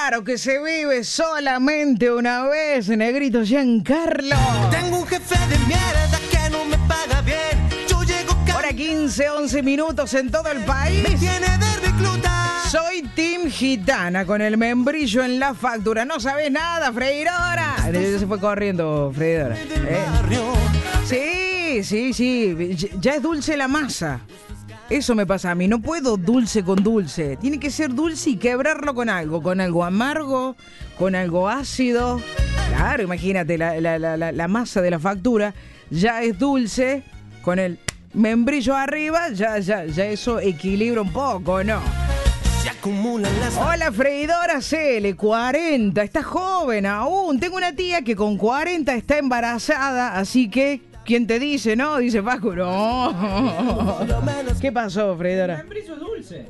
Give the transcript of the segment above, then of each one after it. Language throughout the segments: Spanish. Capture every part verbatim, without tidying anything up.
Claro que se vive solamente una vez, negrito Giancarlo. Tengo un jefe de mierda que no me paga bien. Yo llego Hora quince, once minutos en todo el país. me tiene de recluta. Soy Team Gitana con el membrillo en la factura. No sabes nada, freidora. Se fue corriendo, freidora. ¿Eh? Sí, sí, sí. Ya es dulce la masa. Eso me pasa a mí. No puedo dulce con dulce. Tiene que ser dulce y quebrarlo con algo. Con algo amargo, con algo ácido. Claro, imagínate, la, la, la, la, la masa de la factura ya es dulce. Con el membrillo arriba, ya, ya, ya eso equilibra un poco, ¿no? Se acumulan las... Hola, freidora C L, cuarenta. Está joven aún. Tengo una tía que con cuarenta está embarazada, así que... ¿Quién te dice, no? Dice Paco, no. ¿Qué pasó, freidora? El membrillo es dulce.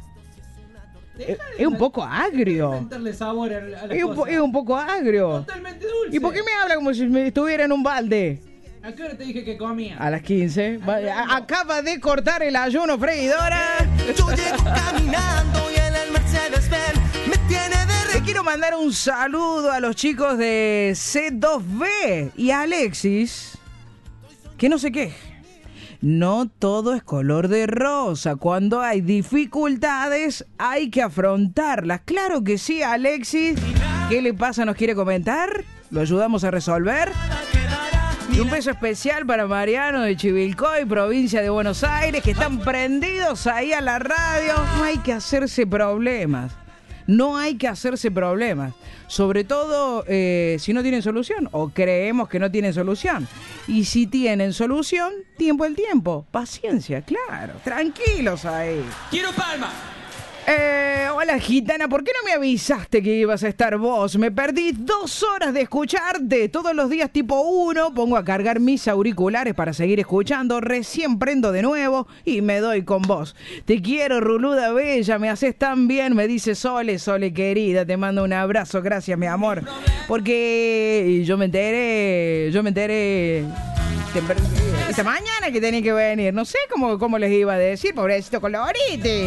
Es, es un poco agrio. Sabor a las es, un, cosas. es un poco agrio. Totalmente dulce. ¿Y por qué me habla como si me estuviera en un balde? ¿A qué hora te dije que comía? A las quince. Va- Acaba de cortar el ayuno, freidora. Yo llego caminando y en el Mercedes-Benz me tiene de Le quiero mandar un saludo a los chicos de C dos B y a Alexis, que no se queje. No todo es color de rosa. Cuando hay dificultades, hay que afrontarlas. Claro que sí, Alexis. ¿Qué le pasa? ¿Nos quiere comentar? ¿Lo ayudamos a resolver? Y un beso especial para Mariano de Chivilcoy, provincia de Buenos Aires, que están prendidos ahí a la radio. No hay que hacerse problemas. No hay que hacerse problemas. Sobre todo eh, si no tienen solución o creemos que no tienen solución. Y si tienen solución, tiempo al tiempo. Paciencia, claro. Tranquilos ahí. ¡Quiero palma! Eh, hola, Gitana, ¿por qué no me avisaste que ibas a estar vos? Me perdí dos horas de escucharte. Todos los días tipo uno pongo a cargar mis auriculares para seguir escuchando. Recién prendo de nuevo y me doy con vos. Te quiero, Ruluda Bella, me haces tan bien, me dice Sole, Sole querida, te mando un abrazo, gracias mi amor. Porque yo me enteré, yo me enteré... Esta mañana que tenía que venir. No sé cómo, cómo les iba a decir, pobrecito Coloriti.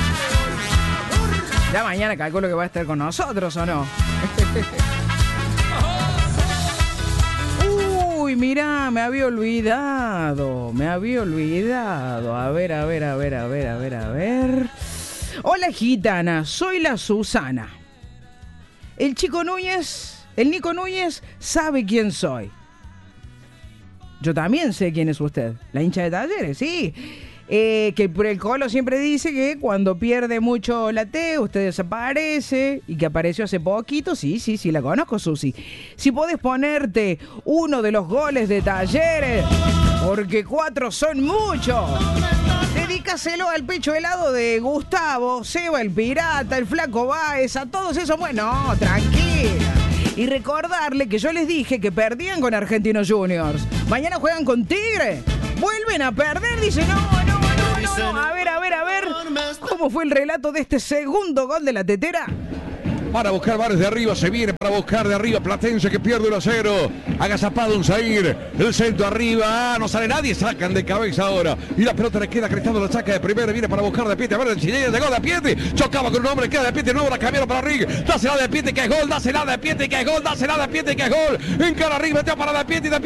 Ya mañana calculo que va a estar con nosotros, ¿o no? Uy, mirá, me había olvidado. Me había olvidado. A ver, a ver, a ver, a ver, a ver, a ver. Hola, Gitana. Soy la Susana. El chico Núñez, el Nico Núñez, sabe quién soy. Yo también sé quién es usted. La hincha de Talleres, sí. Eh, que por el Colo siempre dice que cuando pierde mucho la T, usted desaparece y que apareció hace poquito. Sí, sí, sí, la conozco, Susi. Si podés ponerte uno de los goles de Talleres, porque cuatro son muchos. Dedícaselo al pecho helado de Gustavo, Seba el Pirata, el Flaco Báez, a todos esos. Bueno, no, tranquila. Y recordarle que yo les dije que perdían con Argentinos Juniors. Mañana juegan con Tigre. Vuelven a perder, dice, no, no, no, no, no. A ver, a ver, a ver. ¿Cómo fue el relato de este segundo gol de la Tetera? Para buscar Vares de arriba, se viene para buscar de arriba Platense que pierde uno a cero. Agazapado un Zaire, el centro arriba, ah, no sale nadie, sacan de cabeza ahora. Y la pelota le queda Cristando, la saca de primera, viene para buscar de Piete. A ver, el chileno llegó de Piete, chocaba con un hombre, queda de Piete, nuevo la cambiaron para Rig. Dásela de Piete que es gol, dásela de Piete que es gol, dásela de Piete que es gol. En cara Rig, metió para de Piete y de